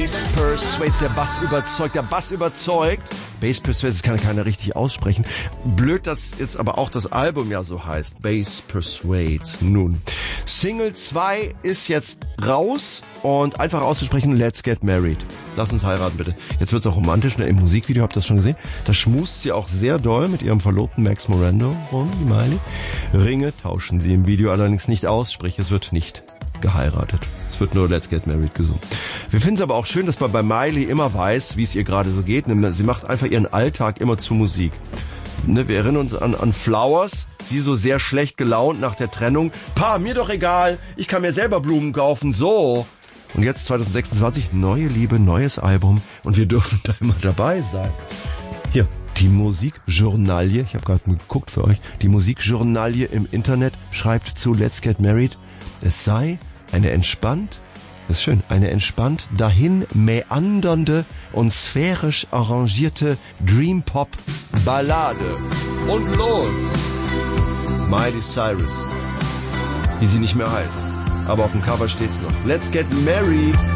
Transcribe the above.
Bass Persuades, der Bass überzeugt. Bass Persuades, das kann keiner richtig aussprechen. Blöd, dass jetzt aber auch das Album ja so heißt. Bass Persuades. Nun, Single 2 ist jetzt raus und einfach auszusprechen, Let's Get Married. Lass uns heiraten, bitte. Jetzt wird's auch romantisch, ne? Im Musikvideo, habt ihr das schon gesehen? Da schmust sie auch sehr doll mit ihrem Verlobten Max Morando rum, die Miley. Ringe tauschen sie im Video allerdings nicht aus, sprich, es wird nicht geheiratet. Es wird nur Let's Get Married gesungen. Wir finden es aber auch schön, dass man bei Miley immer weiß, wie es ihr gerade so geht. Sie macht einfach ihren Alltag immer zu Musik. Ne, wir erinnern uns an Flowers, sie so sehr schlecht gelaunt nach der Trennung. Pa, mir doch egal, ich kann mir selber Blumen kaufen, so. Und jetzt 2026, neue Liebe, neues Album und wir dürfen da immer dabei sein. Hier, die Musikjournalie, ich habe gerade geguckt für euch, die Musikjournalie im Internet schreibt zu Let's Get Married, es sei eine entspannt dahin mäandernde und sphärisch arrangierte Dream-Pop-Ballade. Und los! Miley Cyrus. Wie sie nicht mehr heißt. Aber auf dem Cover steht's noch. Let's Get Married.